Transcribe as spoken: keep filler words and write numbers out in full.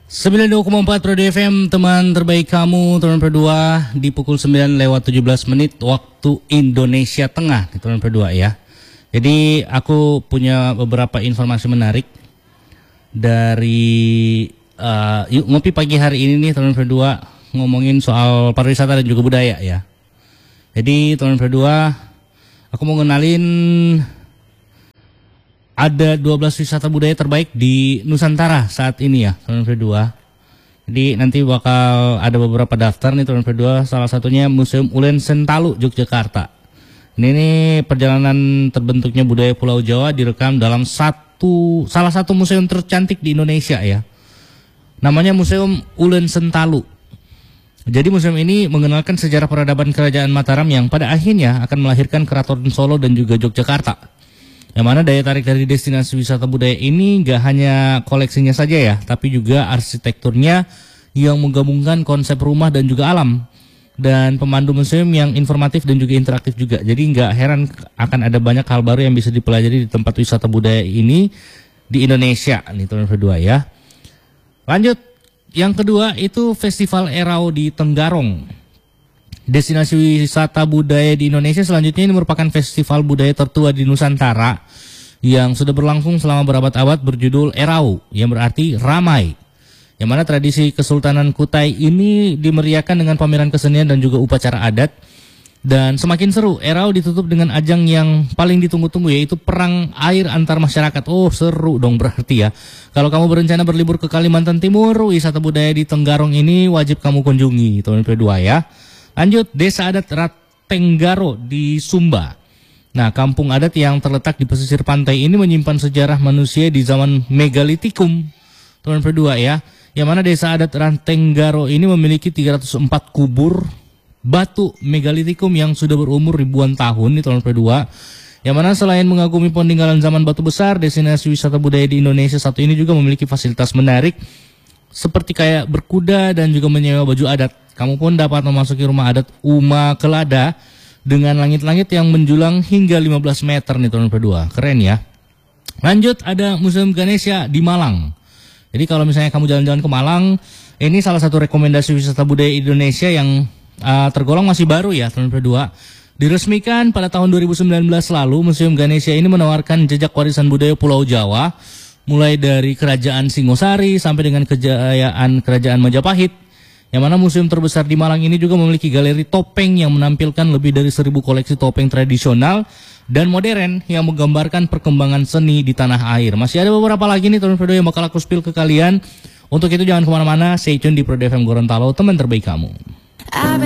sembilan puluh dua koma empat Pro D F M, teman terbaik kamu, teman berdua di pukul sembilan lewat tujuh belas menit waktu Indonesia Tengah, teman berdua ya. Jadi aku punya beberapa informasi menarik dari uh, yuk ngopi pagi hari ini nih teman berdua, ngomongin soal pariwisata dan juga budaya ya. Jadi teman berdua, aku mau ngenalin ada dua belas wisata budaya terbaik di Nusantara saat ini ya, teman berdua. Jadi nanti bakal ada beberapa daftar nih teman berdua. Salah satunya Museum Ulen Sentalu, Yogyakarta. Ini nih perjalanan terbentuknya budaya Pulau Jawa direkam dalam satu salah satu museum tercantik di Indonesia ya. Namanya Museum Ulen Sentalu. Jadi museum ini mengenalkan sejarah peradaban Kerajaan Mataram yang pada akhirnya akan melahirkan Keraton Solo dan juga Yogyakarta. Yang mana daya tarik dari destinasi wisata budaya ini gak hanya koleksinya saja ya, tapi juga arsitekturnya yang menggabungkan konsep rumah dan juga alam. Dan pemandu museum yang informatif dan juga interaktif juga. Jadi gak heran akan ada banyak hal baru yang bisa dipelajari di tempat wisata budaya ini di Indonesia nih teman berdua ya. Lanjut, yang kedua itu Festival Erau di Tenggarong. Destinasi wisata budaya di Indonesia selanjutnya ini merupakan festival budaya tertua di Nusantara yang sudah berlangsung selama berabad-abad berjudul Erau, yang berarti ramai. Yang mana tradisi Kesultanan Kutai ini dimeriahkan dengan pameran kesenian dan juga upacara adat. Dan semakin seru, Erau ditutup dengan ajang yang paling ditunggu-tunggu, yaitu perang air antar masyarakat. Oh seru dong berarti ya. Kalau kamu berencana berlibur ke Kalimantan Timur, wisata budaya di Tenggarong ini wajib kamu kunjungi teman berdua ya. Lanjut, Desa Adat Ratenggaro di Sumba. Nah, kampung adat yang terletak di pesisir pantai ini menyimpan sejarah manusia di zaman Megalitikum. Teman berdua ya. Yang mana Desa Adat Ratenggaro ini memiliki tiga ratus empat kubur batu Megalitikum yang sudah berumur ribuan tahun nih teman berdua. Yang mana selain mengagumi peninggalan zaman batu besar, destinasi wisata budaya di Indonesia satu ini juga memiliki fasilitas menarik seperti kayak berkuda dan juga menyewa baju adat. Kamu pun dapat memasuki rumah adat Uma Kelada dengan langit-langit yang menjulang hingga lima belas meter nih teman berdua. Keren ya. Lanjut, ada Museum Ganesha di Malang. Jadi kalau misalnya kamu jalan-jalan ke Malang, ini salah satu rekomendasi wisata budaya Indonesia yang uh, tergolong masih baru ya teman berdua. Diresmikan pada tahun dua ribu sembilan belas lalu, Museum Ganesha ini menawarkan jejak warisan budaya Pulau Jawa, mulai dari Kerajaan Singosari sampai dengan kejayaan Kerajaan Majapahit. Yang mana museum terbesar di Malang ini juga memiliki galeri topeng yang menampilkan lebih dari seribu koleksi topeng tradisional dan modern yang menggambarkan perkembangan seni di tanah air. Masih ada beberapa lagi nih teman berdua yang bakal aku spill ke kalian. Untuk itu jangan kemana-mana, stay tune di Pro D F M Gorontalo, teman terbaik kamu.